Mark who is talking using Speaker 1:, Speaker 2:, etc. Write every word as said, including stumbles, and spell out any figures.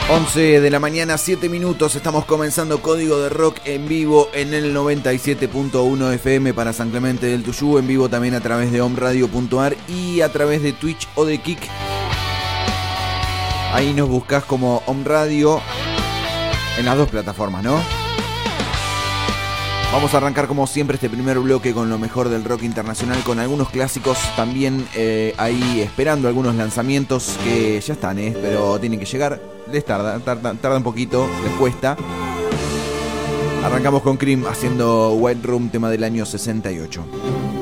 Speaker 1: once de la mañana, siete minutos, estamos comenzando Código de Rock en vivo en el noventa y siete punto uno F M para San Clemente del Tuyú, en vivo también a través de omradio punto ar y a través de Twitch o de Kik. Ahí nos buscás como omradio en las dos plataformas, ¿no? Vamos a arrancar como siempre este primer bloque con lo mejor del rock internacional, con algunos clásicos también eh, ahí esperando algunos lanzamientos que ya están, eh, pero tienen que llegar, les tarda, tarda, tarda un poquito, les cuesta. Arrancamos con Cream haciendo White Room, tema del año sesenta y ocho.